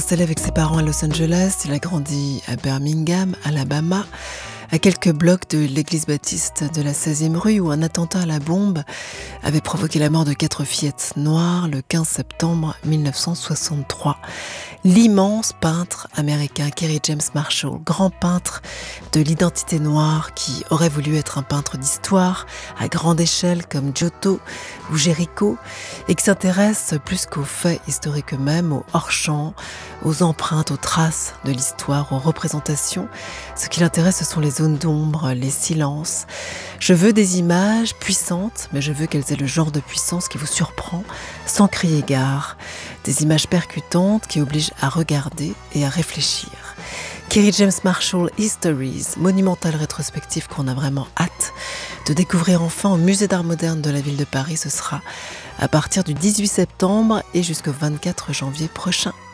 Installé avec ses parents à Los Angeles, il a grandi à Birmingham, Alabama, à quelques blocs de l'église baptiste de la 16e rue où un attentat à la bombe avait provoqué la mort de 4 fillettes noires le 15 septembre 1963. L'immense peintre américain Kerry James Marshall, grand peintre de l'identité noire qui aurait voulu être un peintre d'histoire à grande échelle comme Giotto ou Géricault et qui s'intéresse plus qu'aux faits historiques eux-mêmes, aux hors-champs, aux empreintes, aux traces de l'histoire, aux représentations. Ce qui l'intéresse, ce sont les zones d'ombre, les silences. Je veux des images puissantes, mais je veux qu'elles aient le genre de puissance qui vous surprend sans crier gare. Des images percutantes qui obligent à regarder et à réfléchir. Kerry James Marshall Histories, monumentale rétrospective qu'on a vraiment hâte de découvrir enfin au Musée d'Art Moderne de la ville de Paris. Ce sera à partir du 18 septembre et jusqu'au 24 janvier prochain.